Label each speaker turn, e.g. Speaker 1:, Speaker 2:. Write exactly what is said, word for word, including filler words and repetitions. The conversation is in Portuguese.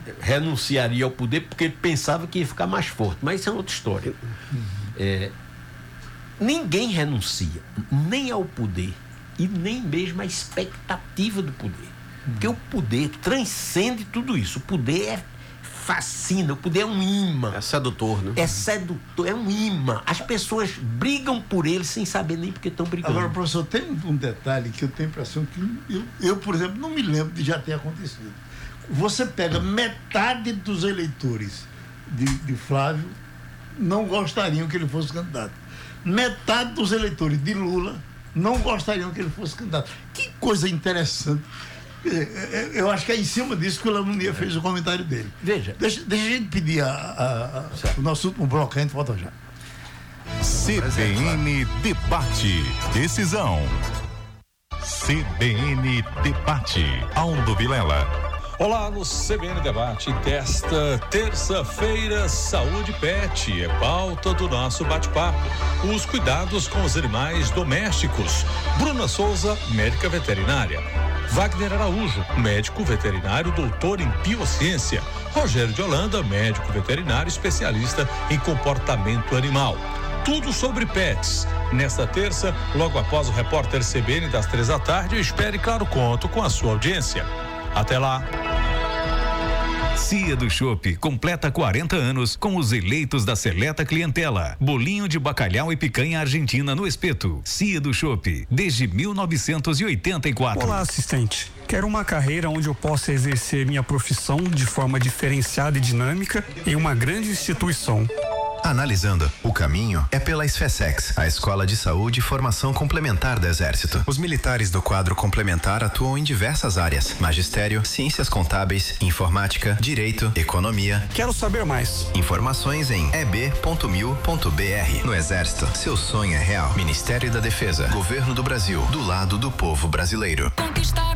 Speaker 1: renunciaria ao poder porque ele pensava que ia ficar mais forte, mas isso é outra história. É, ninguém renuncia nem ao poder e nem mesmo à expectativa do poder, porque o poder transcende tudo isso. O poder é fascina, o poder é um imã.
Speaker 2: É sedutor, né?
Speaker 1: É sedutor, é um imã. As pessoas brigam por ele sem saber nem porque estão brigando.
Speaker 3: Agora, professor, tem um detalhe que eu tenho a impressão que eu, eu, por exemplo, não me lembro de já ter acontecido. Você pega metade dos eleitores de, de Flávio não gostariam que ele fosse candidato. Metade dos eleitores de Lula não gostariam que ele fosse candidato. Que coisa interessante. Eu acho que é em cima disso que o Lamonia fez o comentário dele.
Speaker 1: Veja.
Speaker 3: Deixa, deixa a gente pedir a, a, a, o nosso último bloco, a gente volta já.
Speaker 4: C B N Debate. Decisão. C B N Debate. Aldo Vilela.
Speaker 5: Olá, no C B N Debate desta terça-feira, Saúde Pet é pauta do nosso bate-papo. Os cuidados com os animais domésticos. Bruna Souza, médica veterinária. Wagner Araújo, médico veterinário, doutor em biociência. Rogério de Holanda, médico veterinário, especialista em comportamento animal. Tudo sobre pets. Nesta terça, logo após o repórter C B N das três da tarde, eu espero e claro conto com a sua audiência. Até lá.
Speaker 4: Cia do Chopp completa quarenta anos com os eleitos da seleta clientela. Bolinho de bacalhau e picanha argentina no espeto. Cia do Chopp, desde mil novecentos e oitenta e quatro.
Speaker 6: Olá, assistente. Quero uma carreira onde eu possa exercer minha profissão de forma diferenciada e dinâmica em uma grande instituição.
Speaker 7: Analisando, o caminho é pela SFESEX, a Escola de Saúde e Formação Complementar do Exército. Os militares do quadro complementar atuam em diversas áreas: magistério, ciências contábeis, informática, direito, economia.
Speaker 6: Quero saber mais.
Speaker 7: Informações em e b ponto mil ponto b r. No Exército, seu sonho é real. Ministério da Defesa, Governo do Brasil, do lado do povo brasileiro.
Speaker 8: Conquistar